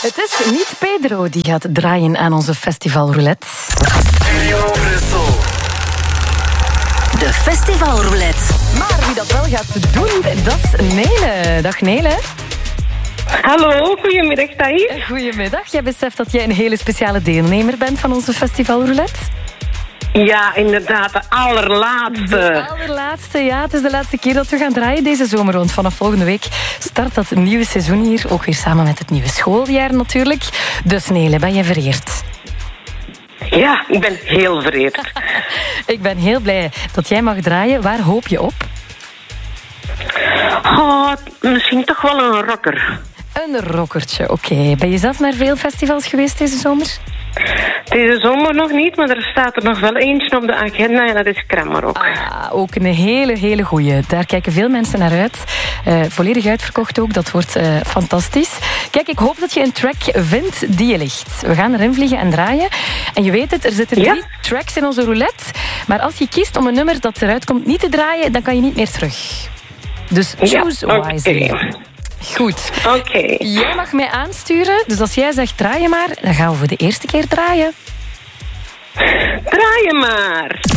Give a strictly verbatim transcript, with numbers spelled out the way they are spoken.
Het is niet Pedro die gaat draaien aan onze festivalroulette. Studio Brussel. De festivalroulette. Maar wie dat wel gaat doen, dat is Nele. Dag Nele. Hallo, goedemiddag Thais. Goedemiddag. Jij beseft dat jij een hele speciale deelnemer bent van onze festivalroulette? Ja, inderdaad, de allerlaatste. De allerlaatste, ja. Het is de laatste keer dat we gaan draaien deze zomer. Want vanaf volgende week start dat nieuwe seizoen hier. Ook weer samen met het nieuwe schooljaar natuurlijk. Dus Nele, ben je vereerd? Ja, ik ben heel vereerd. Ik ben heel blij dat jij mag draaien. Waar hoop je op? Oh, misschien toch wel een rocker. Een rockertje, oké. Okay. Ben je zelf naar veel festivals geweest deze zomer? Deze zomer nog niet, maar er staat er nog wel eentje op de agenda en dat is Kremmerok. Ah, ook een hele, hele goeie. Daar kijken veel mensen naar uit. Uh, volledig uitverkocht ook, dat wordt uh, fantastisch. Kijk, ik hoop dat je een track vindt die je ligt. We gaan erin vliegen en draaien. En je weet het, er zitten drie ja? tracks in onze roulette. Maar als je kiest om een nummer dat eruit komt niet te draaien, dan kan je niet meer terug. Dus choose ja, wisely. Okay. Goed. Oké. Okay. Jij mag mij aansturen. Dus als jij zegt draaien maar, dan gaan we voor de eerste keer draaien. Draaien maar.